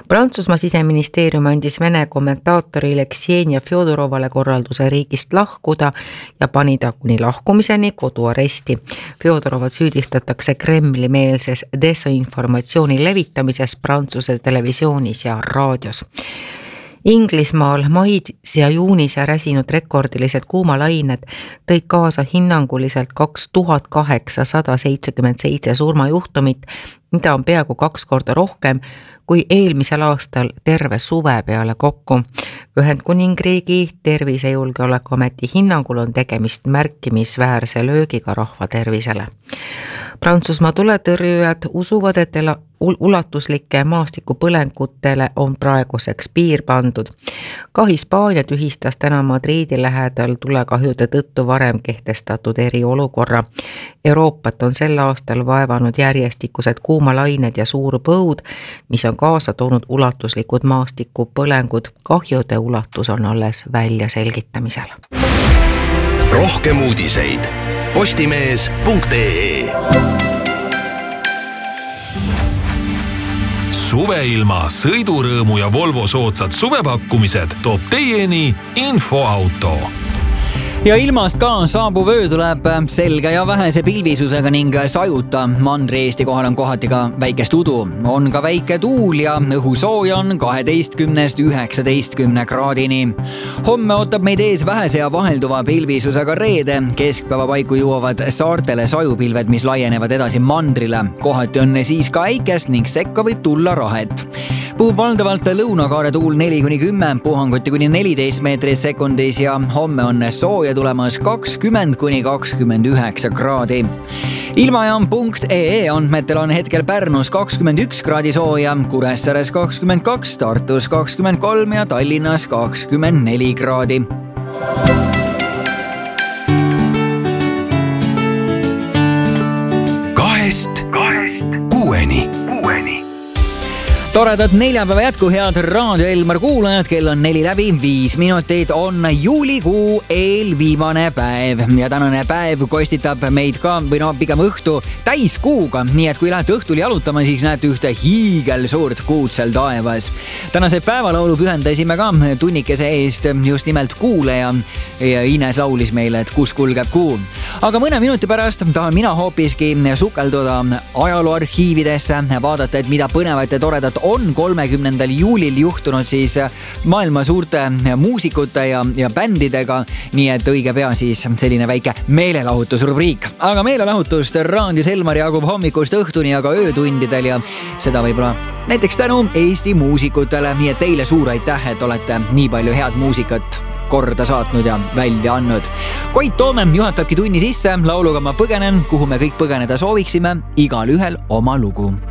Prantsusmaa siseministeerium andis Vene kommentaatorile Ksenia Fjodorovale korralduse riigist lahkuda ja pani ta kuni lahkumiseni koduaresti. Fjodorovat süüdistatakse Kremli-meelses desinformatsiooni levitamises Prantsuse televisioonis ja raadios. Inglismaal mais ja juunis räsinud rekordilised kuumalained tõid kaasa hinnanguliselt 2877 surmajuhtumit, mida on peaaegu 2 korda rohkem kui eelmisel aastal terve suve peale kokku. Ühendkuningriigi tervisejulgeolekuameti hinnangul on tegemist märkimisväärse löögiga rahva tervisele. Prantsusmaa tuletõrjujad usuvad, et ulatuslike maastikupõlengutele on praeguseks piir pandud. Ka Hispaania tühistas täna Madridi lähedal tulekahjude tõttu varem kehtestatud eriolukorra. Euroopat on sel aastal vaevanud järjestikused kuumalained ja suur põud, mis on kaasa toonud ulatuslikud maastikupõlengud. Kahjude ulatus on alles välja selgitamisel. Rohkem uudiseid postimees.ee. Suveilma, sõidurõõmu ja Volvo soodsad suvepakkumised toob teieni Infoauto. Ja ilmast ka saabuv öö tuleb selge ja vähese pilvisusega ning sajuta. Mandri-Eesti kohal on kohati ka väikest udu. On ka väike tuul ja õhusooja on 12–19 kraadini. Homme ootab meid ees vähese ja vahelduva pilvisusega reede. Keskpäeva paiku jõuavad saartele sajupilved, mis laienevad edasi mandrile. Kohati on siis ka äikest ning sekka võib tulla rahet. Puhub valdavalt lõunakaare tuul 4–10, puhanguti kuni 14 meetrit sekundis ja homme on sooja tulemas 20–29 kraadi. Ilmajaam.ee andmetel on hetkel Pärnus 21 kraadi sooja, Kuressaares 22, Tartus 23 ja Tallinnas 24 kraadi. Kahest kuueni. Toredat neljapäeva jätku, head Raadio Elmar kuulajad, kell on 4:05, on juulikuu eelviimane päev ja tänane päev kostitab meid ka, või pigem õhtu täiskuuga, nii et kui lähete õhtul jalutama, siis näete ühte hiigel suurt kuutsel taevas. Tänase päevalaulu pühendasime ka tunnikese eest just nimelt kuule ja Ines laulis meile, et kus kulgeb kuu. Aga mõne minuti pärast tahan mina hoopiski sukelduda ajalooarhiividesse, vaadata, et mida põnevat ja toredat on 30. juulil juhtunud siis maailma suurte muusikute ja bändidega, nii et õige pea siis selline väike meelelahutusrubriik. Aga meelelahutust raadios Elmar jagub hommikust õhtuni ja ka öötundidel ja seda võib-olla näiteks tänu Eesti muusikutele, nii et teile suur aitäh, et olete nii palju head muusikat korda saatnud ja välja andnud. Koit Toome juhatabki tunni sisse lauluga Ma põgenen, kuhu me kõik põgeneda sooviksime, igal ühel oma lugu.